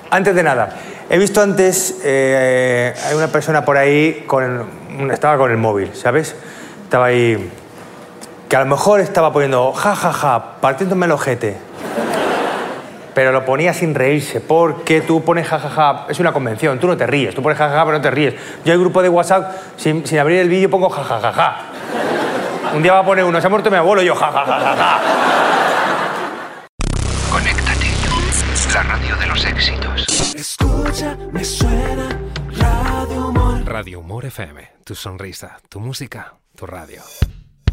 Antes de nada, he visto antes, hay una persona por ahí, estaba con el móvil, ¿sabes? Estaba ahí, que a lo mejor estaba poniendo ja, partiéndome el ojete. Pero lo ponía sin reírse, porque tú pones jajaja, es una convención, tú no te ríes, tú pones jajaja pero no te ríes. Yo en el grupo de WhatsApp, sin abrir el vídeo, pongo jajajaja. Un día va a poner uno, se ha muerto mi abuelo, y yo jajajaja. Conéctate, la radio de los éxitos. Escucha, me suena Radio Humor. Radio Humor FM, tu sonrisa, tu música, tu radio.